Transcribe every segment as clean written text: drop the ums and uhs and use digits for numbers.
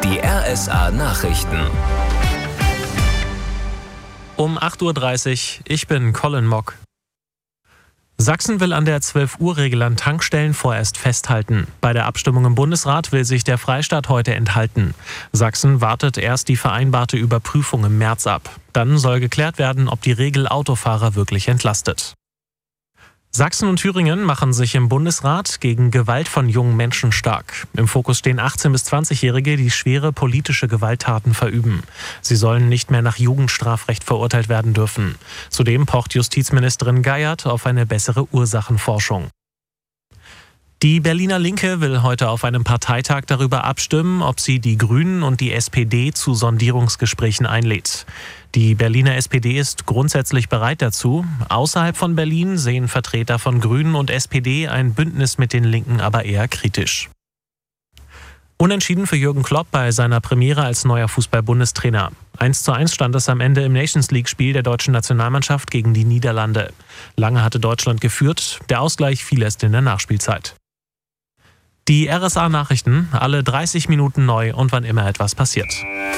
Die RSA Nachrichten. Um 8.30 Uhr, ich bin Colin Mock. Sachsen will an der 12-Uhr-Regel an Tankstellen vorerst festhalten. Bei der Abstimmung im Bundesrat will sich der Freistaat heute enthalten. Sachsen wartet erst die vereinbarte Überprüfung im März ab. Dann soll geklärt werden, ob die Regel Autofahrer wirklich entlastet. Sachsen und Thüringen machen sich im Bundesrat gegen Gewalt von jungen Menschen stark. Im Fokus stehen 18- bis 20-Jährige, die schwere politische Gewalttaten verüben. Sie sollen nicht mehr nach Jugendstrafrecht verurteilt werden dürfen. Zudem pocht Justizministerin Geiert auf eine bessere Ursachenforschung. Die Berliner Linke will heute auf einem Parteitag darüber abstimmen, ob sie die Grünen und die SPD zu Sondierungsgesprächen einlädt. Die Berliner SPD ist grundsätzlich bereit dazu. Außerhalb von Berlin sehen Vertreter von Grünen und SPD ein Bündnis mit den Linken aber eher kritisch. Unentschieden für Jürgen Klopp bei seiner Premiere als neuer Fußball-Bundestrainer. 1:1 stand es am Ende im Nations-League-Spiel der deutschen Nationalmannschaft gegen die Niederlande. Lange hatte Deutschland geführt, der Ausgleich fiel erst in der Nachspielzeit. Die RSA-Nachrichten, alle 30 Minuten neu und wann immer etwas passiert.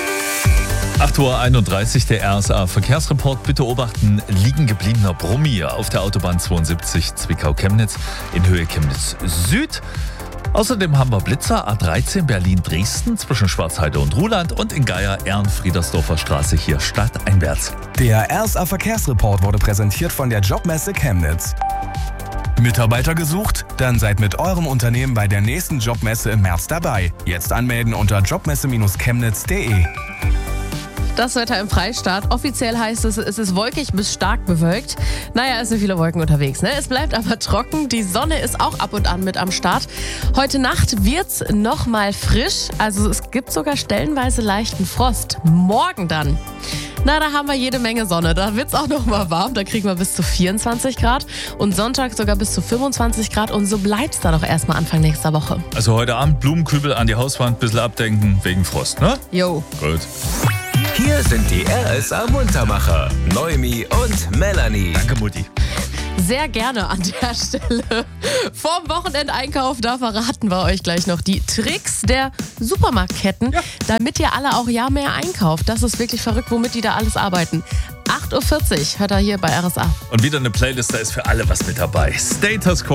8.31 Uhr, der RSA-Verkehrsreport. Bitte beobachten, liegen gebliebener Brummi auf der Autobahn 72 Zwickau-Chemnitz in Höhe Chemnitz Süd. Außerdem haben wir Blitzer A13 Berlin-Dresden zwischen Schwarzheide und Ruhland und in Geier Ehrenfriedersdorfer Straße hier stadteinwärts. Der RSA-Verkehrsreport wurde präsentiert von der Jobmesse Chemnitz. Mitarbeiter gesucht? Dann seid mit eurem Unternehmen bei der nächsten Jobmesse im März dabei. Jetzt anmelden unter jobmesse-chemnitz.de. Das Wetter im Freistaat. Offiziell heißt es ist wolkig bis stark bewölkt. Naja, es sind viele Wolken unterwegs, ne? Es bleibt aber trocken. Die Sonne ist auch ab und an mit am Start. Heute Nacht wird's nochmal frisch. Also es gibt sogar stellenweise leichten Frost. Morgen dann. Na, da haben wir jede Menge Sonne. Da wird's auch noch mal warm. Da kriegen wir bis zu 24 Grad. Und Sonntag sogar bis zu 25 Grad. Und so bleibt's dann auch erstmal Anfang nächster Woche. Also heute Abend Blumenkübel an die Hauswand, bisschen abdenken wegen Frost, ne? Jo. Gut. Hier sind die RSA Muntermacher, Noemi und Melanie. Danke, Mutti. Sehr gerne an der Stelle. Vorm Wochenendeinkauf, da verraten wir euch gleich noch die Tricks der Supermarktketten, damit ihr alle auch ja mehr einkauft. Das ist wirklich verrückt, womit die da alles arbeiten. 8.40 Uhr hört er hier bei RSA. Und wieder eine Playlist, da ist für alle was mit dabei. Status Quo.